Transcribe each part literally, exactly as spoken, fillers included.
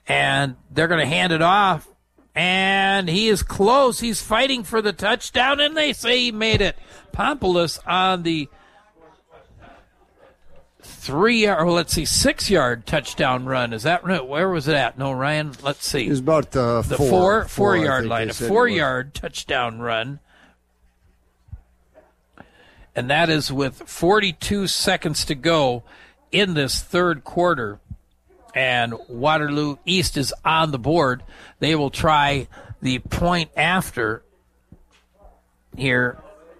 And they're going to hand it off. And he is close. He's fighting for the touchdown, and they say he made it. Pompolis on the three-yard, well, let's see, six-yard touchdown run. Is that right? Where was it at? No, Ryan, let's see. It was about uh, the four. four, four, four-yard line, a four-yard touchdown run. And that is with forty-two seconds to go in this third quarter. And Waterloo East is on the board. They will try the point after here.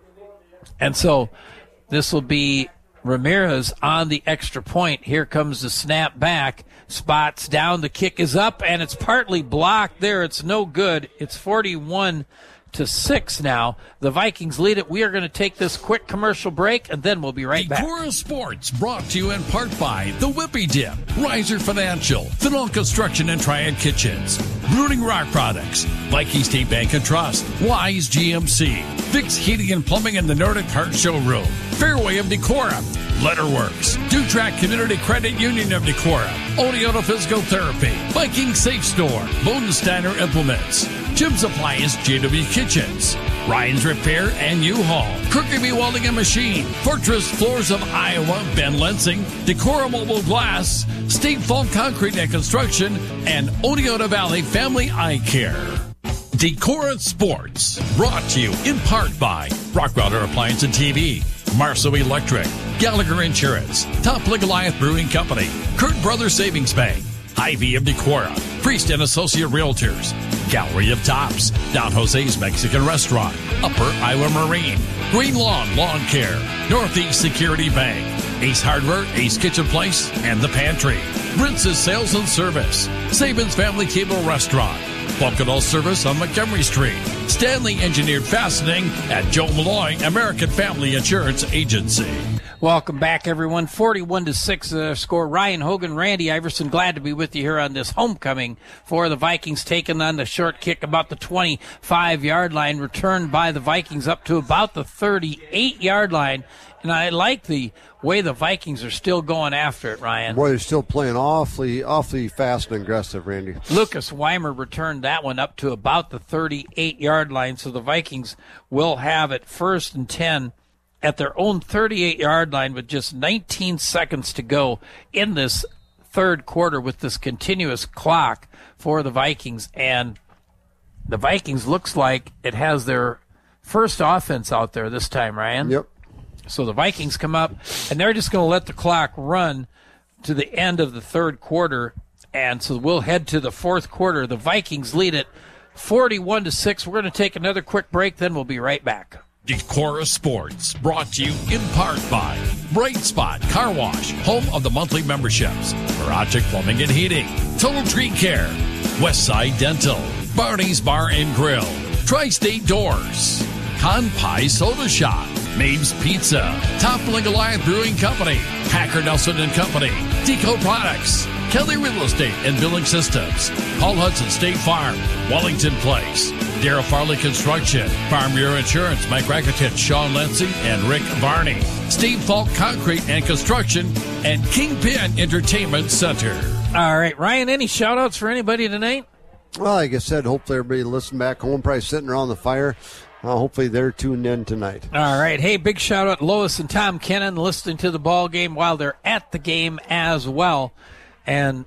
And so this will be Ramirez on the extra point. Here comes the snap back. Spots down. The kick is up, and it's partly blocked there. It's no good. It's forty-one to six now. The Vikings lead it. We are going to take this quick commercial break, and then we'll be right back. Decorah Sports, brought to you in part by The Whippy Dip, Riser Financial, Fennell Construction and Triad Kitchens, Brooding Rock Products, Viking State Bank and Trust, Wise G M C, Vicks Heating and Plumbing in the Nordic Heart Showroom, Fairway of Decorah, Letterworks, Dutrack Community Credit Union of Decorah, Oneota Physical Therapy, Viking Safe Store, Bodensteiner Implements, Jim's Appliance, J W Kitchens, Ryan's Repair and U-Haul, Kirkby Welding and Machine, Fortress Floors of Iowa, Ben Lensing, Decorah Mobile Glass, State Fall Concrete and Construction, and Oneota Valley Family Eye Care. Decorah Sports, brought to you in part by Rockwater Appliance and T V, Marceau Electric, Gallagher Insurance, Top Goliath Brewing Company, Kurt Brothers Savings Bank, Ivy of Decorah, Priest and Associate Realtors, Gallery of Tops, Don Jose's Mexican Restaurant, Upper Iowa Marine, Green Lawn Lawn Care, Northeast Security Bank, Ace Hardware, Ace Kitchen Place, and The Pantry, Rince's Sales and Service, Saban's Family Cable Restaurant, Bunkadal Service on Montgomery Street, Stanley Engineered Fastening at Joe Malloy American Family Insurance Agency. Welcome back, everyone. forty-one to six uh, score. Ryan Hogan, Randy Iverson, glad to be with you here on this homecoming for the Vikings, taking on the short kick about the twenty-five-yard line, returned by the Vikings up to about the thirty-eight-yard line. And I like the way the Vikings are still going after it, Ryan. Boy, they're still playing awfully, awfully fast and aggressive, Randy. Lucas Weimer returned that one up to about the thirty-eight-yard line, so the Vikings will have it first and ten at their own thirty-eight-yard line with just nineteen seconds to go in this third quarter with this continuous clock for the Vikings. And the Vikings looks like it has their first offense out there this time, Ryan. Yep. So the Vikings come up, and they're just going to let the clock run to the end of the third quarter. And so we'll head to the fourth quarter. The Vikings lead it forty-one to six. We're going to take another quick break, then we'll be right back. Decorah Sports, brought to you in part by Bright Spot Car Wash, home of the monthly memberships, Miragic Plumbing and Heating, Total Tree Care, Westside Dental, Barney's Bar and Grill, Tri-State Doors, Con Pie Soda Shop, Maeve's Pizza, Toppling Goliath Brewing Company, Packer Nelson and Company, Deco Products, Kelly Real Estate and Billing Systems, Paul Hudson State Farm, Wellington Place, Darrell Farley Construction, Farm Bureau Insurance, Mike Rakitich, Sean Lansing, and Rick Varney, Steve Falk Concrete and Construction, and Kingpin Entertainment Center. All right, Ryan, any shout-outs for anybody tonight? Well, like I said, hopefully everybody listen back home, probably sitting around the fire. Uh, hopefully they're tuned in tonight. All right. Hey, big shout-out Lois and Tom Kennan listening to the ball game while they're at the game as well. And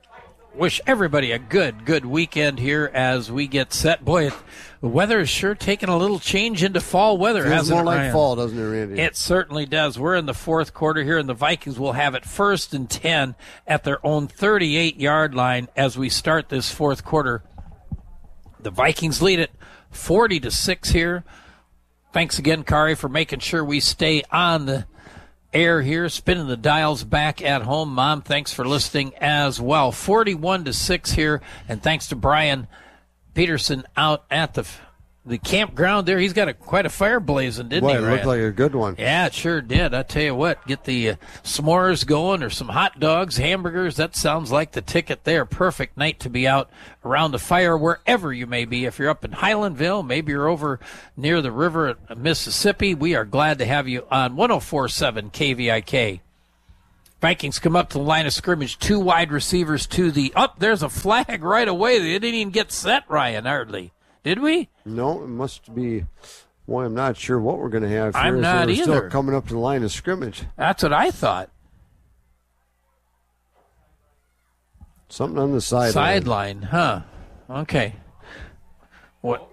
wish everybody a good, good weekend here as we get set. Boy, the weather is sure taking a little change into fall weather, Feels hasn't it, more like Ryan? fall, doesn't it, Randy? It certainly does. We're in the fourth quarter here, and the Vikings will have it first and ten at their own thirty-eight-yard line as we start this fourth quarter. The Vikings lead it forty to six here. Thanks again, Kari, for making sure we stay on the air here, spinning the dials back at home. Mom, thanks for listening as well. forty-one to six here, and thanks to Brian Peterson out at the the campground there. He's got a quite a fire blazing, didn't Boy, he, it Ryan? looked like a good one. Yeah, it sure did. I tell you what, get the uh, s'mores going or some hot dogs, hamburgers. That sounds like the ticket there. Perfect night to be out around the fire wherever you may be. If you're up in Highlandville, maybe you're over near the river at Mississippi, we are glad to have you on one oh four point seven K V I K. Vikings come up to the line of scrimmage, two wide receivers to the up. Oh, there's a flag right away. They didn't even get set, Ryan, hardly. Did we? No, it must be. Well, I'm not sure what we're going to have here. I'm not we're either. Still coming up to the line of scrimmage. That's what I thought. Something on the sideline. Sideline, huh? Okay. What?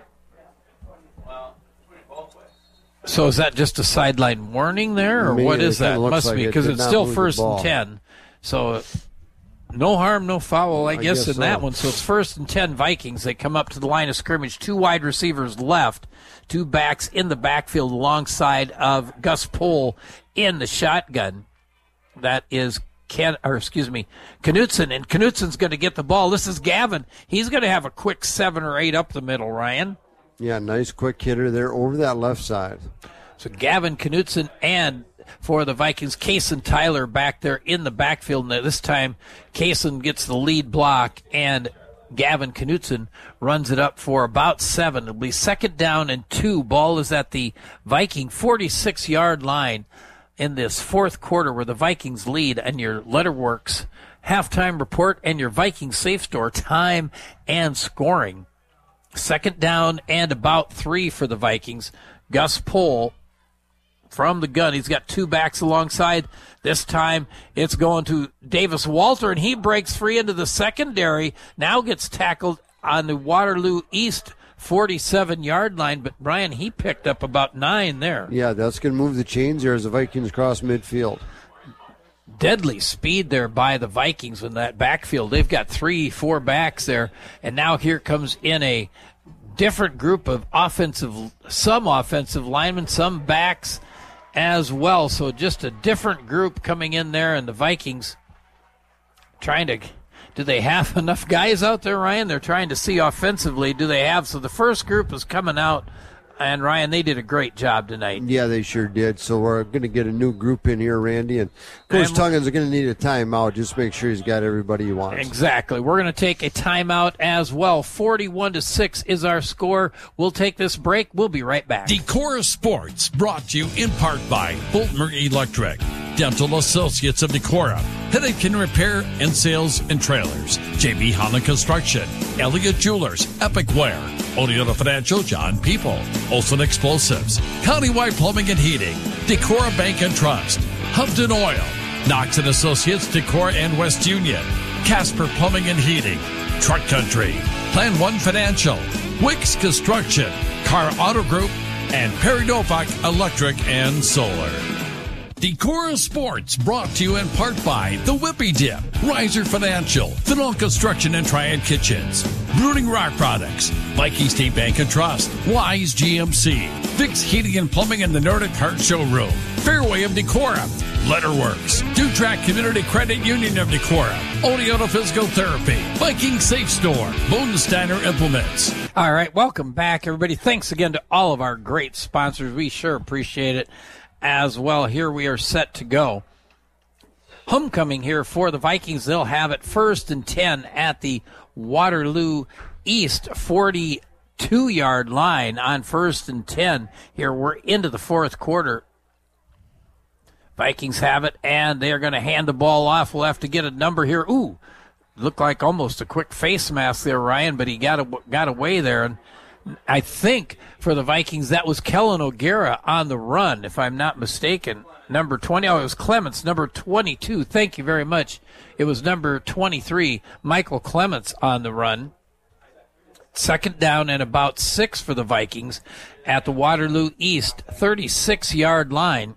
So is that just a sideline warning there, or Maybe what is it kinda that? looks Must like be, it because did it's not still move the first and ball. ten. So no harm, no foul, I, I guess, guess in so. that one. So it's first and ten Vikings. They come up to the line of scrimmage, two wide receivers left, two backs in the backfield alongside of Gus Pohl in the shotgun. That is Ken, or excuse me, Knutson, and Knutsen's going to get the ball. This is Gavin. He's going to have a quick seven or eight up the middle, Ryan. Yeah, nice quick hitter there over that left side. So Gavin Knutson and for the Vikings, Kaysen Tyler back there in the backfield. And this time, Kaysen gets the lead block, and Gavin Knutson runs it up for about seven. It'll be second down and two. Ball is at the Viking forty-six-yard line in this fourth quarter where the Vikings lead, and your Letterworks halftime report and your Viking Safe Store time and scoring. Second down and about three for the Vikings. Gus Pohl from the gun. He's got two backs alongside. This time it's going to Davis Walter, and he breaks free into the secondary. Now gets tackled on the Waterloo East forty-seven-yard line. But, Brian, he picked up about nine there. Yeah, that's going to move the chains here as the Vikings cross midfield. Deadly speed there by the Vikings in that backfield. They've got three, four backs there, and now here comes in a different group of offensive, some offensive linemen, some backs as well. So just a different group coming in there, and the Vikings trying to, do they have enough guys out there, Ryan? They're trying to see offensively, do they have? So the first group is coming out. And, Ryan, they did a great job tonight. Yeah, they sure did. So we're going to get a new group in here, Randy. And Coach And- Tungans are going to need a timeout. Just make sure he's got everybody he wants. Exactly. We're going to take a timeout as well. forty-one to six is our score. We'll take this break. We'll be right back. Decora Sports, brought to you in part by Boltmer Electric, Dental Associates of Decora, Headache and Repair and Sales and Trailers, J B Holland Construction, Elliott Jewelers, Epic Wear, Oleota Financial, John People, Olson Explosives, Countywide Plumbing and Heating, Decora Bank and Trust, Humpton Oil, Knox and Associates, Decora and West Union, Casper Plumbing and Heating, Truck Country, Plan One Financial, Wicks Construction, Car Auto Group, and Perry Novak Electric and Solar. Decora Sports, brought to you in part by The Whippy Dip, Riser Financial, Fennell Construction and Triad Kitchens, Brooding Rock Products, Viking State Bank and Trust, Wise G M C, Fix Heating and Plumbing in the Nordic Heart Showroom, Fairway of Decora, Letterworks, Dutrack Community Credit Union of Decora, Oleota Physical Therapy, Viking Safe Store, Bodensteiner Implements. All right, welcome back, everybody. Thanks again to all of our great sponsors. We sure appreciate it as well. Here we are set to go. Homecoming here for the Vikings. They'll have it first and ten at the Waterloo East forty-two-yard line on first and ten. Here we're into the fourth quarter. Vikings have it, and they are going to hand the ball off. We'll have to get a number here. Ooh, looked like almost a quick face mask there, Ryan, but he got a, got away there. And I think for the Vikings, that was Kellen O'Gara on the run, if I'm not mistaken. Number twenty, oh, it was Clements, number twenty-two. Thank you very much. It was number twenty-three, Michael Clements on the run. Second down and about six for the Vikings at the Waterloo East thirty-six-yard line.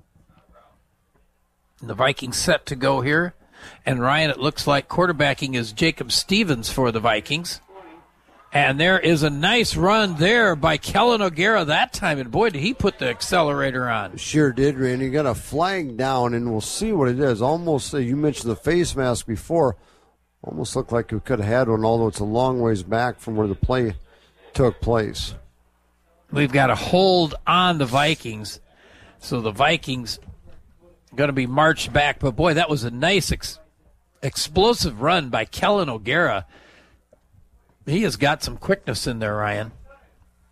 The Vikings set to go here. And, Ryan, it looks like quarterbacking is Jacob Stevens for the Vikings. And there is a nice run there by Kellen O'Gara that time. And, boy, did he put the accelerator on. Sure did, Randy. Got a flag down, and we'll see what it is. Almost, uh, you mentioned the face mask before. Almost looked like we could have had one, although it's a long ways back from where the play took place. We've got a hold on the Vikings. So the Vikings going to be marched back. But, boy, that was a nice ex- explosive run by Kellen O'Gara. He has got some quickness in there, Ryan.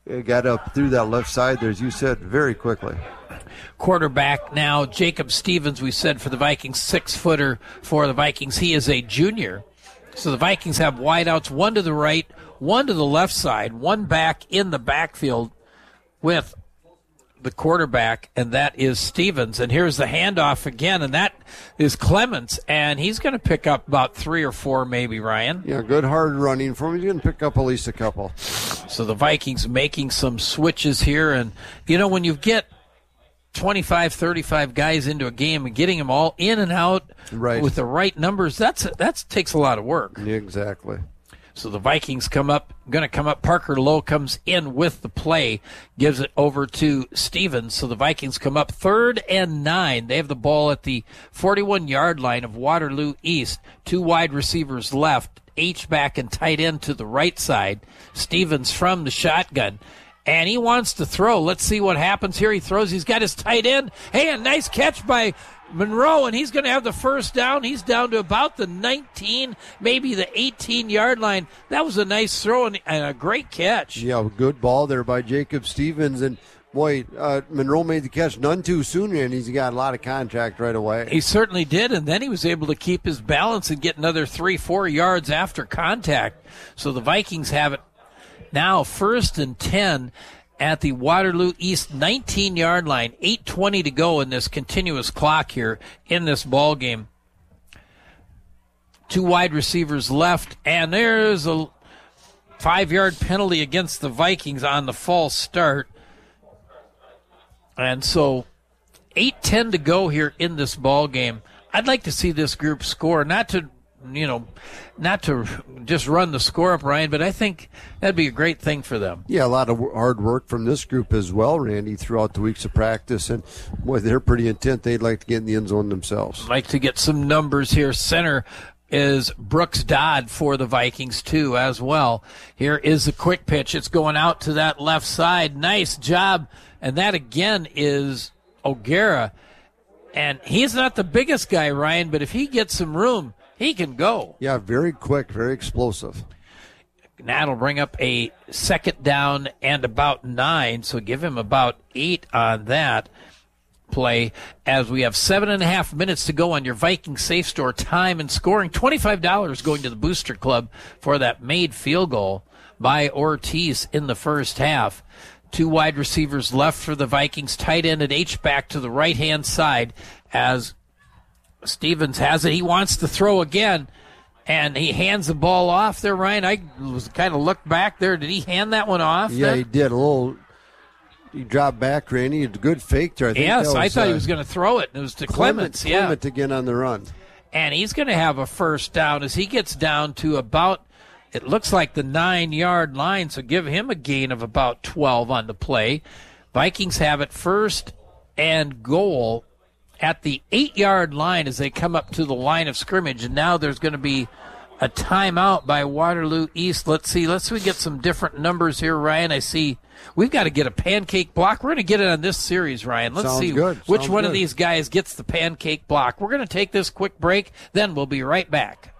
got up through that left side there, as you said, very quickly. Quarterback now, Jacob Stevens, we said for the Vikings, six-footer for the Vikings. He is a junior. So the Vikings have wideouts, one to the right, one to the left side, one back in the backfield with the quarterback, and that is Stevens. And here's the handoff again, and that is Clements, and he's going to pick up about three or four maybe, Ryan. Yeah, good hard running for him. He's going to pick up at least a couple. So the Vikings making some switches here, and, you know, when you get twenty-five, thirty-five guys into a game and getting them all in and out right. with the right numbers, that's that takes a lot of work. Yeah, exactly. So the Vikings come up, going to come up. Parker Lowe comes in with the play, gives it over to Stevens. So the Vikings come up third and nine. They have the ball at the forty-one-yard line of Waterloo East. Two wide receivers left, H-back and tight end to the right side. Stevens from the shotgun. And he wants to throw. Let's see what happens here. He throws. He's got his tight end. Hey, a nice catch by Monroe, and he's going to have the first down. He's down to about the nineteen, maybe the eighteen-yard line. That was a nice throw and a great catch. Yeah, good ball there by Jacob Stevens. And, boy, uh, Monroe made the catch none too soon, and he's got a lot of contact right away. He certainly did, and then he was able to keep his balance and get another three, four yards after contact. So the Vikings have it now first and ten at the Waterloo East nineteen-yard line. eight twenty to go in this continuous clock here in this ball game. Two wide receivers left, and there's a five-yard penalty against the Vikings on the false start. And so eight ten to go here in this ball game. I'd like to see this group score, not to you know, not to just run the score up, Ryan, but I think that'd be a great thing for them. Yeah, a lot of hard work from this group as well, Randy, throughout the weeks of practice. And, boy, they're pretty intent. They'd like to get in the end zone themselves. Like to get some numbers here. Center is Brooks Dodd for the Vikings, too, as well. Here is the quick pitch. It's going out to that left side. Nice job. And that, again, is O'Gara. And he's not the biggest guy, Ryan, but if he gets some room, he can go. Yeah, very quick, very explosive. That'll bring up a second down and about nine, so give him about eight on that play as we have seven and a half minutes to go on your Viking Safe Store time and scoring. twenty-five dollars going to the Booster Club for that made field goal by Ortiz in the first half. Two wide receivers left for the Vikings, tight end and H-back to the right-hand side as Stevens has it. He wants to throw again, and he hands the ball off there, Ryan. I was kind of looked back there. Did he hand that one off? Yeah, then? he did. A little, he dropped back, Randy. A good fake there. I think yes, was, I thought uh, he was going to throw it. It was to Clements, Clement, yeah. Clement again on the run. And he's going to have a first down as he gets down to about, it looks like the nine-yard line, so give him a gain of about twelve on the play. Vikings have it first and goal at the eight-yard line as they come up to the line of scrimmage, and now there's going to be a timeout by Waterloo East. Let's see. Let's see, we get some different numbers here, Ryan. I see we've got to get a pancake block. We're going to get it on this series, Ryan. Let's Sounds see good. which Sounds one good. of these guys gets the pancake block. We're going to take this quick break, then we'll be right back.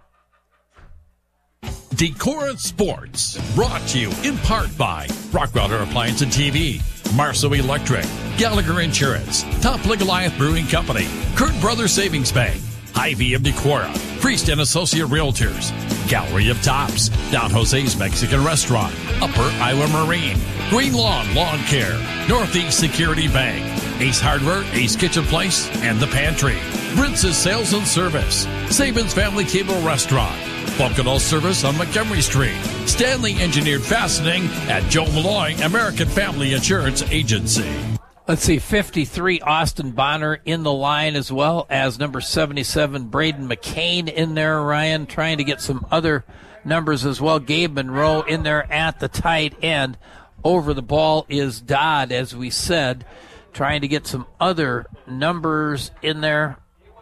Decora Sports, brought to you in part by Rockwater Appliance and T V, Marceau Electric, Gallagher Insurance, Top League Goliath Brewing Company, Kurt Brothers Savings Bank, Hy-Vee of Decora, Priest and Associate Realtors, Gallery of Tops, Don Jose's Mexican Restaurant, Upper Iowa Marine, Green Lawn Lawn Care, Northeast Security Bank, Ace Hardware, Ace Kitchen Place, and The Pantry, Brince's Sales and Service, Saban's Family Cable Restaurant, Bunkadal Service on Montgomery Street, Stanley Engineered Fastening at Joe Malloy American Family Insurance Agency. Let's see, fifty-three, Austin Bonner in the line, as well as number seventy-seven, Braden McCain in there, Ryan, trying to get some other numbers as well. Gabe Monroe in there at the tight end. Over the ball is Dodd, as we said, trying to get some other numbers in there.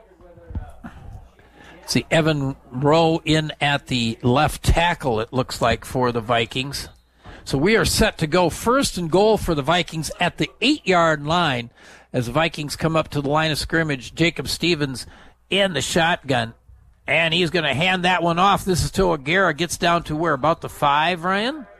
See, Evan Rowe in at the left tackle, it looks like, for the Vikings. So we are set to go first and goal for the Vikings at the eight-yard line as the Vikings come up to the line of scrimmage. Jacob Stevens in the shotgun, and he's going to hand that one off. This is to O'Gara. Gets down to where, about the five, Ryan?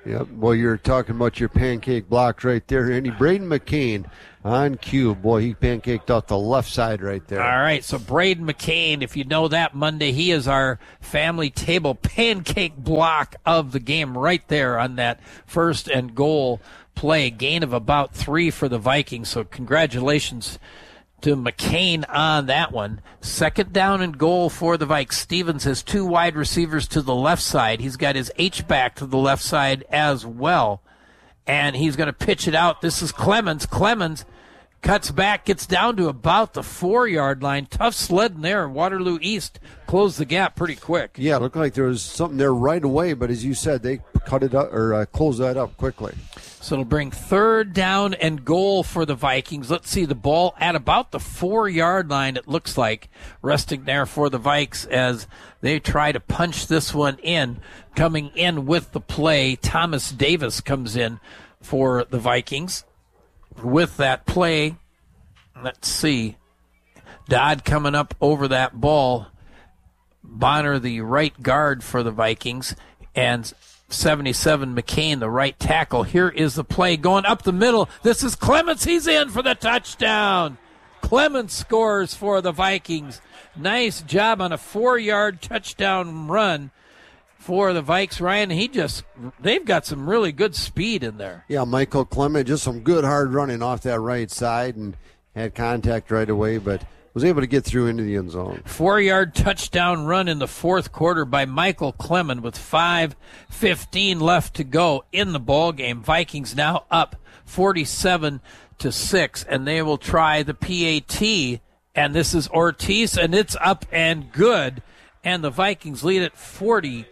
Yep. Well, you're talking about your pancake block right there, Andy. Braden McCain on cue. Boy, he pancaked out the left side right there. All right, so Braden McCain, if you know that Monday, he is our family table pancake block of the game right there on that first and goal play. Gain of about three for the Vikings, so congratulations to McCain on that one. Second down and goal for the Vikes. Stevens has two wide receivers to the left side. He's got his H-back to the left side as well. And he's going to pitch it out. This is Clemens. Clemens cuts back, gets down to about the four-yard line. Tough sledding there. Waterloo East closed the gap pretty quick. Yeah, it looked like there was something there right away, but as you said, they cut it up or uh, closed that up quickly. So it'll bring third down and goal for the Vikings. Let's see, the ball at about the four-yard line, it looks like, resting there for the Vikes as they try to punch this one in. Coming in with the play, Thomas Davis comes in for the Vikings. With that play, let's see, Dodd coming up over that ball. Bonner, the right guard for the Vikings, and seventy-seven McCain, the right tackle. Here is the play going up the middle. This is Clemens. He's in for the touchdown. Clemens scores for the Vikings. Nice job on a four-yard touchdown run for the Vikes, Ryan. He just, they've got some really good speed in there. Yeah, Michael Clement, just some good hard running off that right side and had contact right away, but was able to get through into the end zone. Four-yard touchdown run in the fourth quarter by Michael Clement with five fifteen left to go in the ball game. Vikings now up forty-seven to six, and they will try the P A T, and this is Ortiz, and it's up and good, and the Vikings lead it forty-eight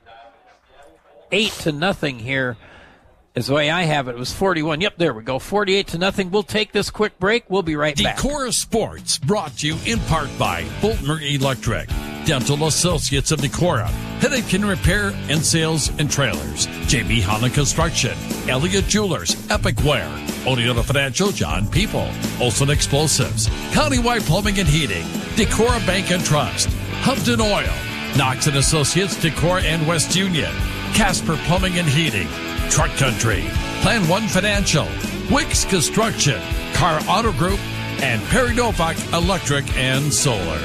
to nothing here. Is the way I have it. It was forty-one. Yep, there we go. forty-eight to nothing. We'll take this quick break. We'll be right back. Decorah Sports, brought to you in part by Boltmer Electric, Dental Associates of Decorah, Headache and Repair and Sales and Trailers, J B Holland Construction, Elliott Jewelers, Epic Wear, Oneota Financial, John People, Olson Explosives, Countywide Plumbing and Heating, Decorah Bank and Trust, Humpton Oil, Knox and Associates, Decorah and West Union, Casper Plumbing and Heating, Truck Country, Plan One Financial, Wicks Construction, Car Auto Group, and Perry Novak Electric and Solar.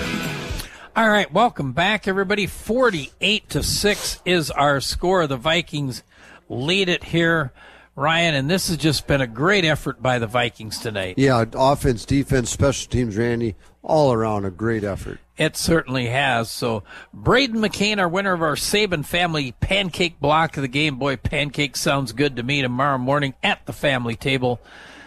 All right, welcome back, everybody. forty-eight to six is our score. The Vikings lead it here, Ryan, and this has just been a great effort by the Vikings tonight. Yeah, offense, defense, special teams, Randy, all around a great effort. It certainly has. So Braden McCain, our winner of our Saban family pancake block of the game. Boy, pancake sounds good to me tomorrow morning at the family table,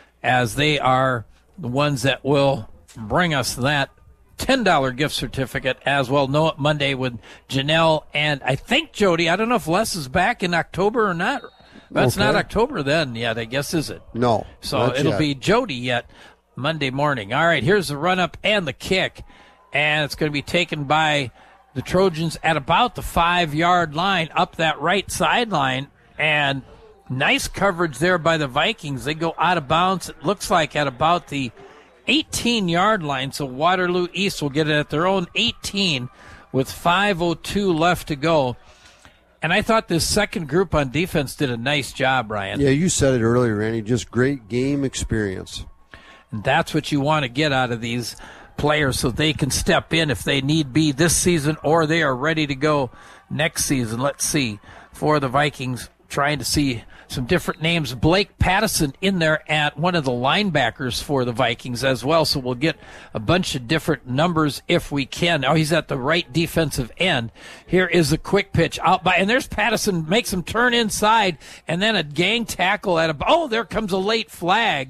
as they are the ones that will bring us that ten dollars gift certificate as well. Know it Monday with Janelle and I think Jody. I don't know if Les is back in October or not. That's okay. Not October then yet, I guess, is it? No. So it'll yet. be Jody yet Monday morning. All right, here's the run-up and the kick. And it's going to be taken by the Trojans at about the five-yard line, up that right sideline. And nice coverage there by the Vikings. They go out of bounds, it looks like, at about the eighteen-yard line. So Waterloo East will get it at their own eighteen with five oh two left to go. And I thought this second group on defense did a nice job, Ryan. Yeah, you said it earlier, Randy. Just great game experience. And that's what you want to get out of these players so they can step in if they need be this season or they are ready to go next season. Let's see. For the Vikings, trying to see some different names. Blake Pattison in there at one of the linebackers for the Vikings as well, so we'll get a bunch of different numbers if we can. Now he's at the right defensive end. Here is a quick pitch out by, and there's Pattison, makes him turn inside, and then a gang tackle at a, oh, there comes a late flag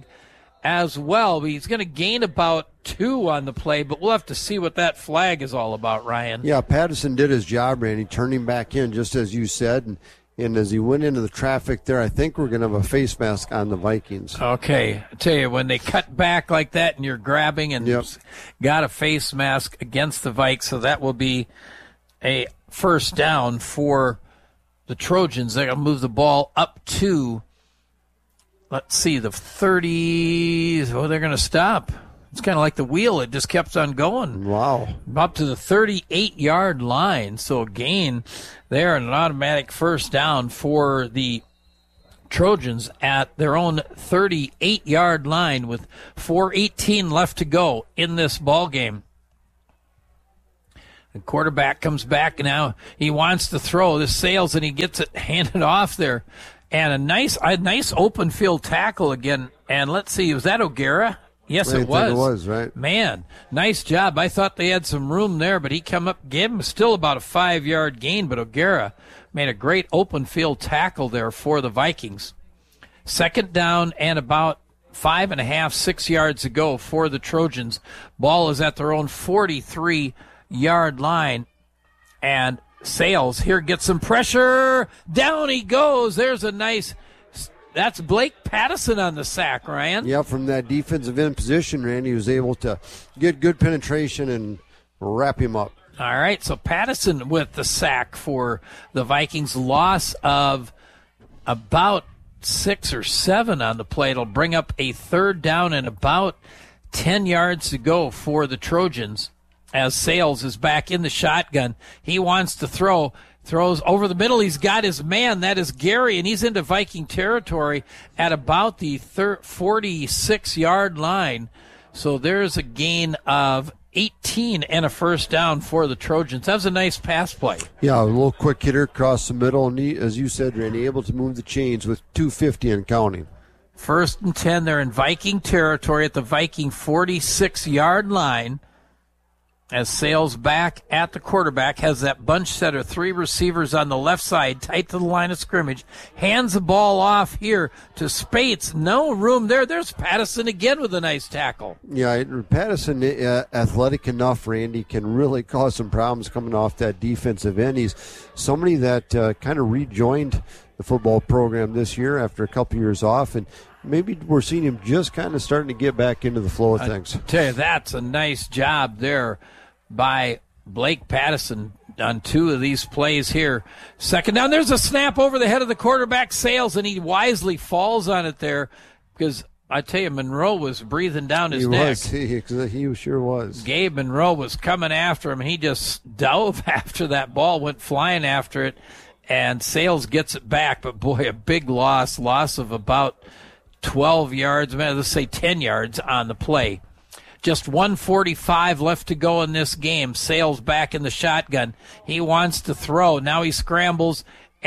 as well. He's going to gain about two on the play, but we'll have to see what that flag is all about, Ryan. Yeah, Pattison did his job, Randy, turned him back in, just as you said, and, and as he went into the traffic there, I think we're going to have a face mask on the Vikings. Okay, I tell you, when they cut back like that and you're grabbing and yep. got a face mask against the Vikes, so that will be a first down for the Trojans. They're going to move the ball up to, let's see, the thirty. Oh, they're going to stop. It's kind of like the wheel. It just kept on going. Wow. Up to the thirty-eight-yard line. So a gain there and an automatic first down for the Trojans at their own thirty-eight-yard line with four eighteen left to go in this ball game. The quarterback comes back now. He wants to throw. This Sales, and he gets it handed off there. And a nice a nice open field tackle again. And let's see, was that O'Gara? Yes, I it was. Think it was, right? Man, nice job. I thought they had some room there, but he come up, gave him still about a five-yard gain, but O'Gara made a great open field tackle there for the Vikings. Second down and about five and a half, six yards to go for the Trojans. Ball is at their own forty-three-yard line, and Sales here gets some pressure. Down he goes. There's a nice, that's Blake Pattison on the sack, Ryan. Yeah, from that defensive end position, Randy was able to get good penetration and wrap him up. All right, so Pattison with the sack for the Vikings. Loss of about six or seven on the play. It'll bring up a third down and about ten yards to go for the Trojans as Sales is back in the shotgun. He wants to throw, throws over the middle. He's got his man. That is Gary, and he's into Viking territory at about the forty-six-yard line. So there's a gain of eighteen and a first down for the Trojans. That was a nice pass play. Yeah, a little quick hitter across the middle, and he, as you said, Randy, able to move the chains with two fifty and counting. First and ten, they're in Viking territory at the Viking forty-six-yard line. As Sales back at the quarterback, has that bunch set of three receivers on the left side, tight to the line of scrimmage, hands the ball off here to Spates. No room there. There's Pattison again with a nice tackle. Yeah, Pattison, uh, athletic enough, Randy, can really cause some problems coming off that defensive end. He's somebody that uh, kind of rejoined the football program this year after a couple years off, and maybe we're seeing him just kind of starting to get back into the flow of things. I tell you, that's a nice job there by Blake Pattison on two of these plays here. Second down, there's a snap over the head of the quarterback, Sales, and he wisely falls on it there because I tell you, Monroe was breathing down his he neck. Was. He, he sure was. Gabe Monroe was coming after him, and he just dove after that ball, went flying after it, and Sales gets it back. But, boy, a big loss, loss of about twelve yards, let's say ten yards on the play. Just one forty-five left to go in this game. Sales back in the shotgun. He wants to throw. Now he scrambles,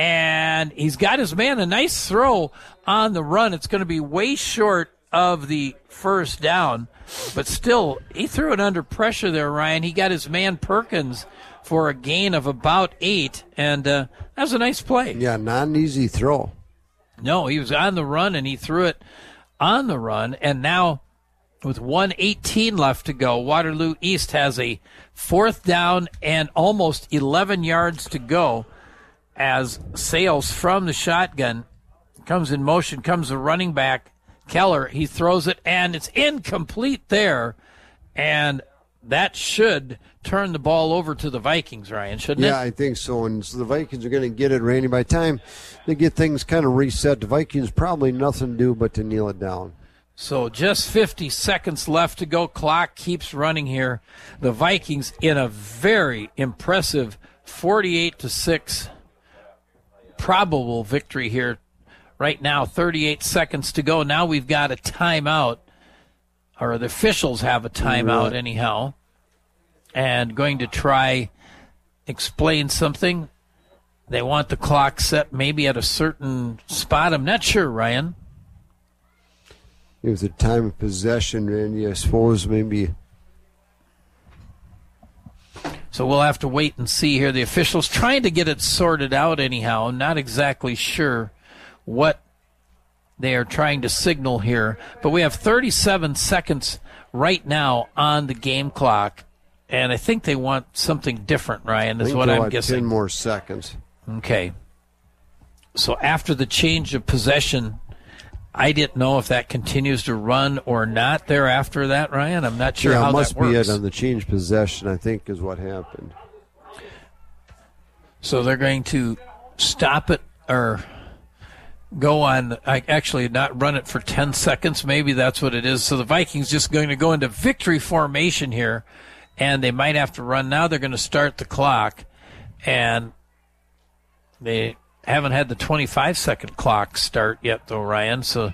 and he's got his man. A nice throw on the run. It's going to be way short of the first down, but still, he threw it under pressure there, Ryan. He got his man Perkins for a gain of about eight, and uh, that was a nice play. Yeah, not an easy throw. No, he was on the run, and he threw it on the run, and now with one eighteen left to go, Waterloo East has a fourth down and almost eleven yards to go as Sales from the shotgun comes in motion, comes the running back, Keller. He throws it, and it's incomplete there, and that should turn the ball over to the Vikings, Ryan, shouldn't yeah, it? Yeah, I think so, and so the Vikings are going to get it, Randy. By the time they get things kind of reset, the Vikings probably nothing to do but to kneel it down. So just fifty seconds left to go. Clock keeps running here. The Vikings in a very impressive forty-eight to six probable victory here. Right now, thirty-eight seconds to go. Now we've got a timeout, or the officials have a timeout anyhow, and going to try explain something. They want the clock set maybe at a certain spot. I'm not sure, Ryan. It was a time of possession, Randy, I suppose maybe. So we'll have to wait and see here. The officials trying to get it sorted out anyhow. Not exactly sure what they are trying to signal here. But we have thirty-seven seconds right now on the game clock. And I think they want something different, Ryan, is what I'm guessing. ten more seconds. Okay. So after the change of possession, I didn't know if that continues to run or not there after that, Ryan. I'm not sure yeah, how it must that works. be it on the change possession, I think, is what happened. So they're going to stop it or go on, I actually not run it for ten seconds. Maybe that's what it is. So the Vikings just going to go into victory formation here, and they might have to run. Now they're going to start the clock, and they haven't had the twenty-five second clock start yet, though, Ryan. So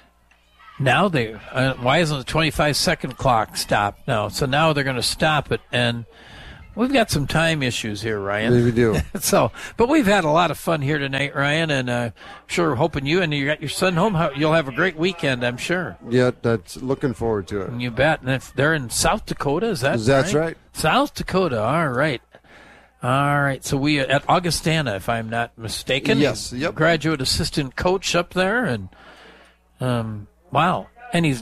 now they, uh, why isn't the twenty-five second clock stopped now? So now they're going to stop it, and we've got some time issues here, Ryan. Maybe we do. So, but we've had a lot of fun here tonight, Ryan, and uh, sure, hoping you and you got your son home. You'll have a great weekend, I'm sure. Yeah, that's looking forward to it. You bet. And if they're in South Dakota, is that That's right? right. South Dakota. All right. All right. So we at Augustana, if I'm not mistaken. Yes. Yep. Graduate assistant coach up there, and um, wow. And he's.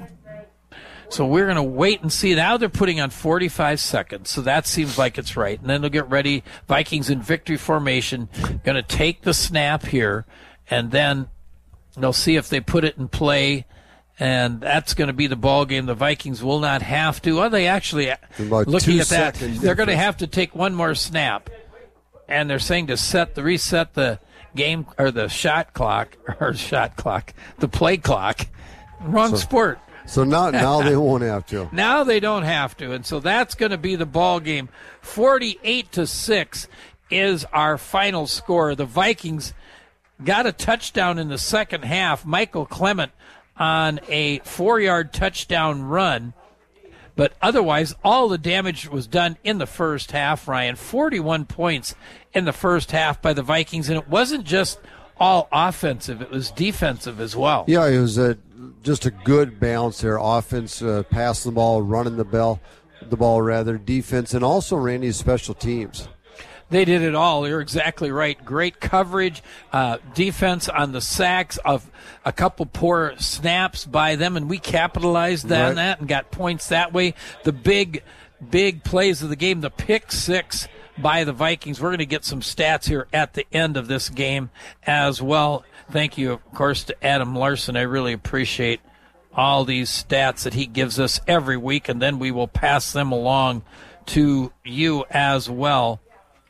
So we're going to wait and see. Now they're putting on forty-five seconds, so that seems like it's right. And then they'll get ready. Vikings in victory formation, going to take the snap here, and then they'll see if they put it in play, and that's going to be the ball game. The Vikings will not have to. Well, they actually, About looking two at that, seconds they're going to difference. have to take one more snap, and they're saying to set the reset the game or the shot clock or shot clock, the play clock. Wrong So- sport. So now, now they won't have to. Now they don't have to, and so that's going to be the ball game. forty-eight to six is our final score. The Vikings got a touchdown in the second half. Michael Clement on a four-yard touchdown run, but otherwise all the damage was done in the first half, Ryan. forty-one points in the first half by the Vikings, and it wasn't just all offensive. It was defensive as well. Yeah, it was a, just a good balance there. Offense, uh, passing the ball, running the ball, the ball rather, defense, and also Randy's special teams. They did it all. You're exactly right. Great coverage, uh, defense on the sacks, of a couple poor snaps by them, and we capitalized on Right. that and got points that way. The big, big plays of the game, the pick six by the Vikings. We're going to get some stats here at the end of this game as well. Thank you, of course, to Adam Larson. I really appreciate all these stats that he gives us every week, and then we will pass them along to you as well.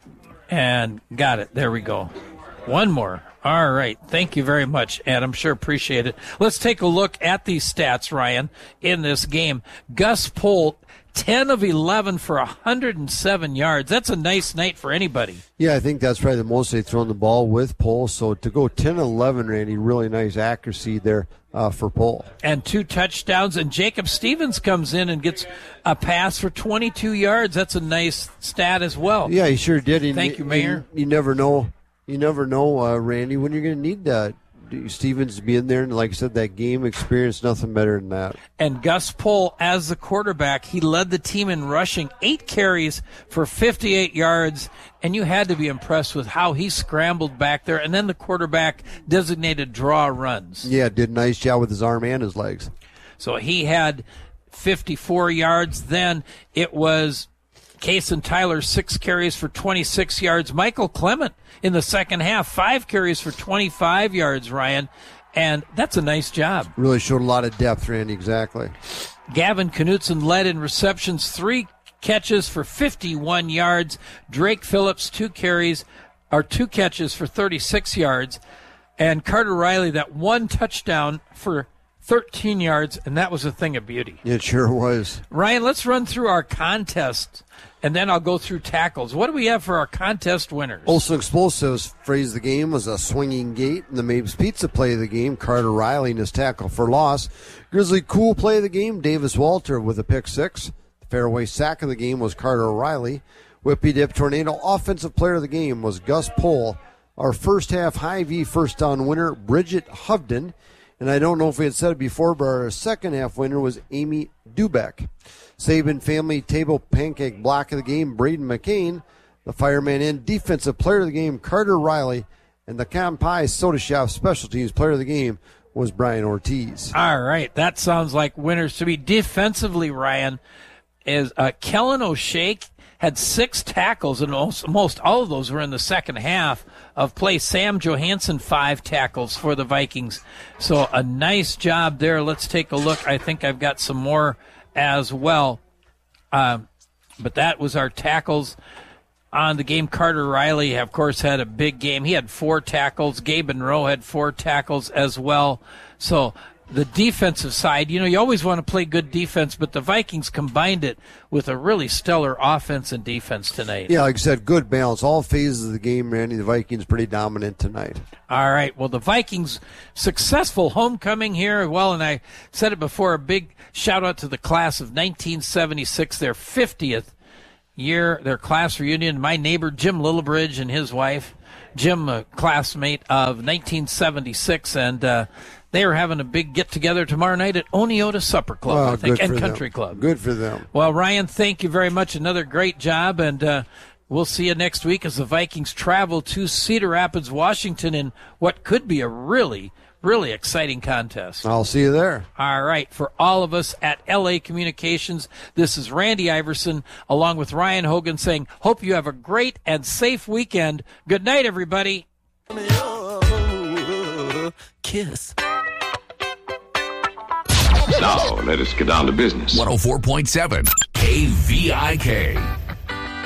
And got it. There we go. One more. All right. Thank you very much, Adam. Sure appreciate it. Let's take a look at these stats, Ryan, in this game. Gus Polt, ten of eleven for one hundred seven yards. That's a nice night for anybody. Yeah, I think that's probably the most they've thrown the ball with Pohl. So to go ten eleven, Randy, really nice accuracy there uh, for Pohl. And two touchdowns. And Jacob Stevens comes in and gets a pass for twenty-two yards. That's a nice stat as well. Yeah, he sure did. And Thank you, Mayor. You, you never know, you never know, uh, Randy, when you're going to need that. Stevens to be in there, and like I said, that game experience, nothing better than that. And Gus Pohl, as the quarterback, he led the team in rushing, eight carries for fifty-eight yards, and you had to be impressed with how he scrambled back there. And then the quarterback designated draw runs. Yeah, did a nice job with his arm and his legs. So he had fifty-four yards. Then it was Kason Tyler, six carries for twenty-six yards. Michael Clement in the second half, five carries for twenty-five yards, Ryan. And that's a nice job. Really showed a lot of depth, Randy, exactly. Gavin Knutson led in receptions, three catches for fifty-one yards. Drake Phillips, two carries, or two catches for thirty-six yards. And Carter Riley, that one touchdown for thirteen yards, and that was a thing of beauty. It sure was. Ryan, let's run through our contest, and then I'll go through tackles. What do we have for our contest winners? Olson Explosives phrase of the game was a swinging gate, and the Mabes Pizza play of the game, Carter Riley and his tackle for loss. Grizzly Cool play of the game, Davis Walter with a pick six. The fairway sack of the game was Carter Riley. Whippy Dip Tornado offensive player of the game was Gus Pohl. Our first half Hy-Vee first down winner, Bridget Hovden. And I don't know if we had said it before, but our second half winner was Amy Dubeck. Saban family table pancake block of the game, Braden McCain. The fireman in defensive player of the game, Carter Riley. And the Kampai Soda Shop special teams player of the game was Brian Ortiz. All right, that sounds like winners to be. Defensively, Ryan, is uh, Kellen O'Shea had six tackles, and most, most all of those were in the second half of play. Sam Johansson, five tackles for the Vikings. So a nice job there. Let's take a look. I think I've got some more as well. Uh, but that was our tackles on the game. Carter Riley, of course, had a big game. He had four tackles. Gabe Monroe had four tackles as well. So the defensive side, you know, you always want to play good defense, but the Vikings combined it with a really stellar offense and defense tonight. Yeah, like I said, good balance. All phases of the game, Randy, the Vikings pretty dominant tonight. All right. Well, the Vikings' successful homecoming here. Well, and I said it before, a big shout-out to the class of nineteen seventy-six, their fiftieth year, their class reunion. My neighbor, Jim Lillibridge, and his wife, Jim, a classmate of nineteen seventy-six, and uh, they are having a big get-together tomorrow night at Oneota Supper Club, well, I think, and them. Country Club. Good for them. Well, Ryan, thank you very much. Another great job, and uh, we'll see you next week as the Vikings travel to Cedar Rapids, Washington, in what could be a really, really exciting contest. I'll see you there. All right. For all of us at L A Communications, this is Randy Iverson along with Ryan Hogan saying, hope you have a great and safe weekend. Good night, everybody. Kiss. Now, let us get down to business. one oh four point seven K V I K.